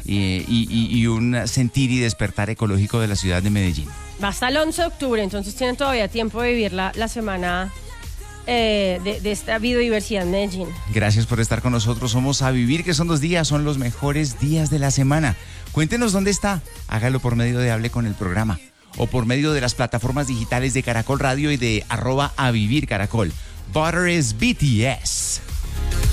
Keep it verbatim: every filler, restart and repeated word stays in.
y, y, y un sentir y despertar ecológico de la ciudad de Medellín. Va hasta el once de octubre, entonces tienen todavía tiempo de vivir la, la semana eh, de, de esta biodiversidad en Medellín. Gracias por estar con nosotros. Somos A Vivir, que son dos días, son los mejores días de la semana. Cuéntenos dónde está. Hágalo por medio de Hable con el Programa o por medio de las plataformas digitales de Caracol Radio y de arroba A Vivir Caracol. Butter es B T S.